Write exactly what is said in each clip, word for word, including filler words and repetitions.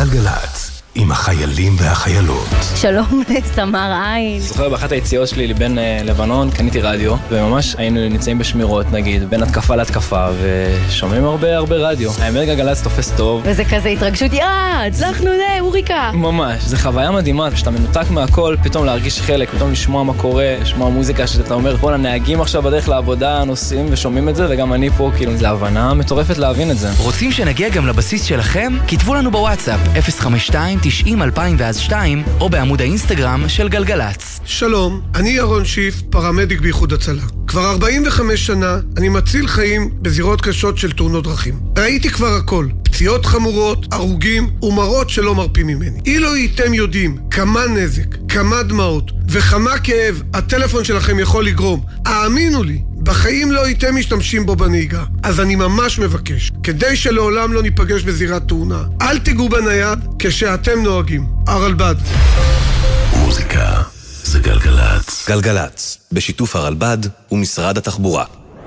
גלגלץ, עם החיילים והחיילות. שלום לסמר עין. זוכר באחת היציאות שלי לבין לבנון, קניתי רדיו, וממש היינו נמצאים בשמירות, נגיד, בין התקפה להתקפה, ושומעים הרבה הרבה רדיו. האמת גלגלץ תופס טוב. וזה כזה התרגשות, יאה, הצלחנו זה, אוריקה. ממש, זה חוויה מדהימה, שאתה מנותק מהכל, פתאום להרגיש חלק, פתאום לשמוע מה קורה, לשמוע מוזיקה שאתה אומר, כל הנהגים עכשיו בדרך לעבודה, נוסעים ושומעים את זה, וגם אני פה, כאילו, זה הבנה מטורפת להבין את זה. רוצים שנגיע גם לבסיס שלכם? כתבו לנו בוואטסאפ אפס חמש שתיים תשעים אלפיים ואז שתיים או בעמוד האינסטגרם של גלגלץ. שלום, אני ירון שיף, פרמדיק באיחוד הצלה. כבר ארבעים וחמש שנה אני מציל חיים בזירות קשות של תאונות דרכים. ראיתי כבר הכל, פציעות חמורות, הרוגים ומראות שלא מרפים ממני. אילו הייתם יודעים כמה נזק, כמה דמעות וכמה כאב הטלפון שלכם יכול לגרום, האמינו לי, בחיים לא הייתם משתמשים בו בנהיגה. אז אני ממש מבקש, כדי שלעולם לא ניפגש בזירת תאונה, אל תיגעו בנייד כשאתם נוהגים. הרלב"ד. מוזיקה זה גלגלץ. גלגלץ, בשיתוף הרלב"ד ומשרד התחבורה.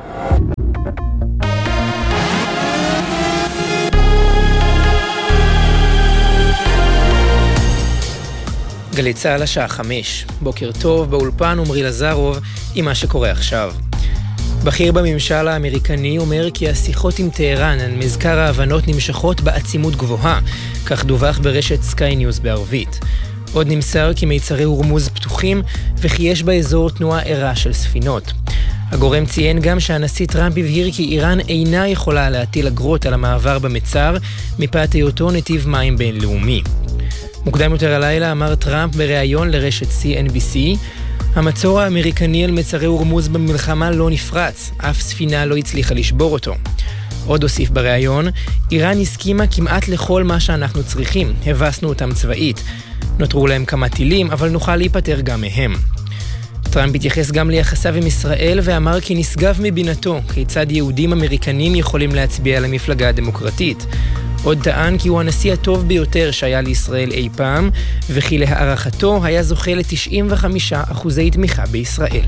גלי צהל השעה חמש. בוקר טוב, באולפן עמרי לזרוב עם מה שקורה עכשיו. בכיר בממשל האמריקני אומר כי השיחות עם טהרן על מזכר ההבנות נמשכות בעצימות גבוהה, כך דווח ברשת סקיי ניוז בערבית. עוד נמסר כי מיצרי הורמוז פתוחים וכי יש באזור תנועה ערה של ספינות. הגורם ציין גם שהנשיא טראמפ הבהיר כי איראן אינה יכולה להטיל אגרות על המעבר במצר מפאת היותו נתיב מים בינלאומי. מוקדם יותר הלילה אמר טראמפ בריאיון לרשת סי אן בי סי, המצור האמריקני על מצרי הורמוז במלחמה לא נפרץ, אף ספינה לא הצליחה לשבור אותו. עוד הוסיף בריאיון, איראן הסכימה כמעט לכל מה שאנחנו צריכים, הבסנו אותם צבאית. נותרו להם כמה טילים, אבל נוכל להיפטר גם מהם. טראמפ התייחס גם ליחסיו עם ישראל ואמר כי נשגב מבינתו כיצד יהודים אמריקנים יכולים להצביע על המפלגה הדמוקרטית. עוד טען כי הוא הנשיא הטוב ביותר שהיה לישראל אי פעם, וכי להערכתו היה זוכה ל-תשעים וחמישה אחוזי תמיכה בישראל.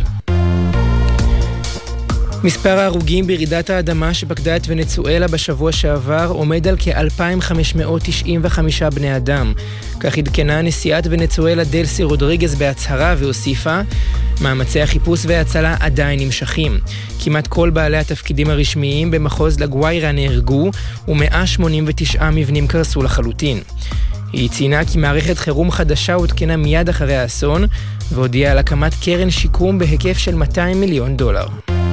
מספר ההרוגים ברעידת האדמה שפקדה את ונצואלה בשבוע שעבר עומד על כ-אלפיים וחמש מאות תשעים וחמישה בני אדם. כך עדכנה נשיאת ונצואלה דלסי רודריגז בהצהרה והוסיפה, מאמצי החיפוש וההצלה עדיין נמשכים. כמעט כל בעלי התפקידים הרשמיים במחוז לגוויירה נהרגו ו-מאה שמונים ותשעה מבנים קרסו לחלוטין. היא ציינה כי מערכת חירום חדשה הותקנה מיד אחרי האסון והודיעה על הקמת קרן שיקום בהיקף של מאתיים מיליון דולר.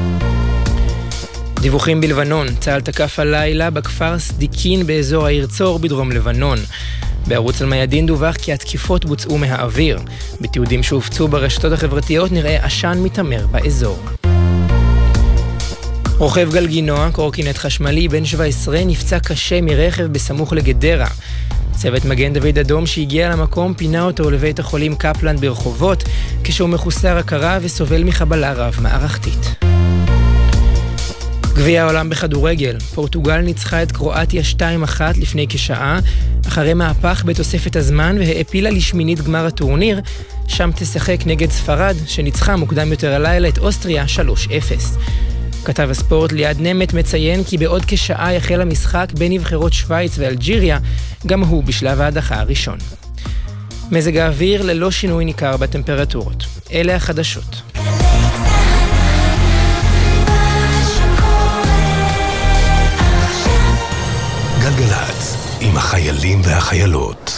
דיווחים בלבנון, צה"ל תקף הלילה בכפר סדיקין באזור העיר צור בדרום לבנון. בערוץ אל-מיאדין דווח כי התקיפות בוצעו מהאוויר. בתיעודים שהופצו ברשתות החברתיות נראה עשן מתמר באזור. רוכב גלגינוע, קורקינט חשמלי בן שבע עשרה, נפצע קשה מרכב בסמוך לגדרה. צוות מגן דוד אדום שהגיע למקום פינה אותו לבית החולים קפלן ברחובות, כשהוא מחוסר הכרה וסובל מחבלה רב מערכתית. גביע העולם בכדורגל, פורטוגל ניצחה את קרואטיה שתיים אחת לפני כשעה, אחרי מהפך בתוספת הזמן והעפילה לשמינית גמר הטורניר, שם תשחק נגד ספרד, שניצחה מוקדם יותר הלילה את אוסטריה שלוש אפס. כתב הספורט ליעד נמת מציין כי בעוד כשעה יחל המשחק בין נבחרות שוויץ ואלג'יריה, גם הוא בשלב ההדחה הראשון. מזג האוויר ללא שינוי ניכר בטמפרטורות. אלה החדשות. גלגלץ, עם החיילים והחיילות.